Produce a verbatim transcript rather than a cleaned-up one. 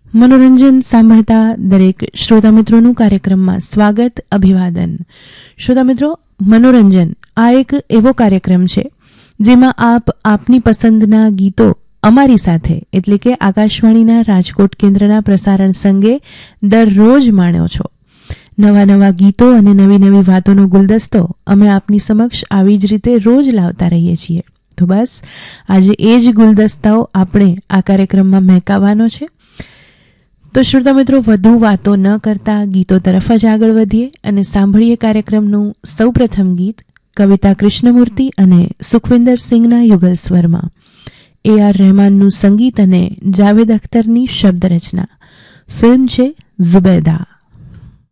મનોરંજન સાંભળતા દરેક શ્રોતા મિત્રોનું કાર્યક્રમમાં સ્વાગત, અભિવાદન. શ્રોતા મિત્રો, મનોરંજન આ એક એવો કાર્યક્રમ છે જેમાં આપ આપની પસંદના ગીતો અમારી સાથે એટલે કે આકાશવાણીના રાજકોટ કેન્દ્રના પ્રસારણ સંગે દરરોજ માણ્યો છો. નવા નવા ગીતો અને નવી નવી વાતોનો ગુલદસ્તો અમે આપની સમક્ષ આવી જ રીતે રોજ લાવતા રહીએ છીએ. તો બસ આજે એ જ ગુલદસ્તાઓ આપણે આ કાર્યક્રમમાં મહેકાવવાનો છે. તો શ્રોતા મિત્રો, વધુ વાતો ન કરતા ગીતો તરફ જ આગળ વધીએ અને સાંભળીએ કાર્યક્રમનું સૌપ્રથમ ગીત કવિતા કૃષ્ણમૂર્તિ અને સુખવિન્દર સિંઘના યુગલ સ્વરમાં, એ આર રહેમાનનું સંગીત અને જાવેદ અખ્તરની શબ્દ રચના. ફિલ્મ છે ઝુબૈદા.